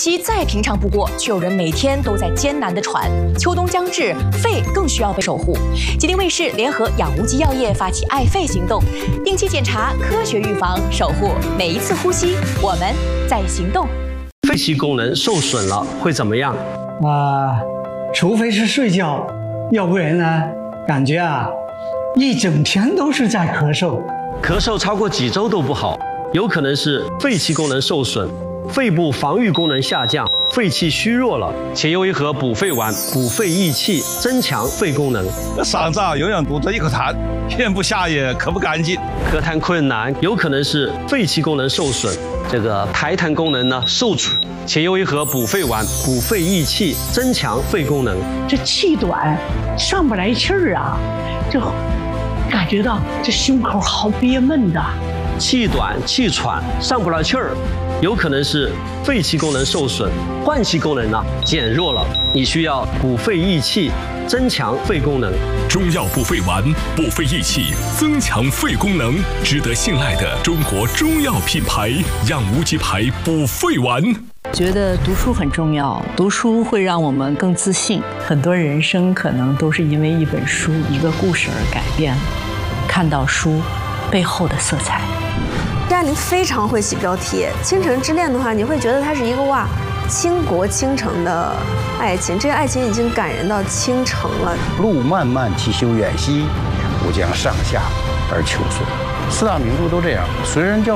吸再平常不过，却有人每天都在艰难地喘。秋冬将至，肺更需要被守护。吉林卫视联合养无极药业发起爱肺行动，定期检查，科学预防，守护每一次呼吸。我们在行动。 肺气功能受损了会怎么样？ 除非是睡觉，要不然呢，感觉一整天都是在咳嗽。 咳嗽超过几周都不好，有可能是肺气功能受损。肺部防御功能下降，肺气虚弱了。且优一盒补肺丸，补肺益气，增强肺功能。 嗓子永远堵着一口痰，咽不下也咳不干净。 咳痰困难，有可能是肺气功能受损，这个排痰功能呢受阻。且优一盒补肺丸，补肺益气，增强肺功能。 这气短，上不来气儿啊，就感觉到这胸口好憋闷的。 气短气喘，上不来气儿，有可能是肺气功能受损，换气功能减弱了。你需要补肺益气，增强肺功能。 中药补肺丸，补肺益气，增强肺功能，值得信赖的中国中药品牌养无极牌补肺丸。 觉得读书很重要，读书会让我们更自信。很多人生可能都是因为一本书、一个故事而改变了。看到书背后的色彩。 张爱玲非常会起标题，《倾城之恋》的话，你会觉得它是一个倾国倾城的爱情，这个爱情已经感人到倾城了。 路漫漫其修远兮，吾将上下而求索。四大名著都这样，虽然叫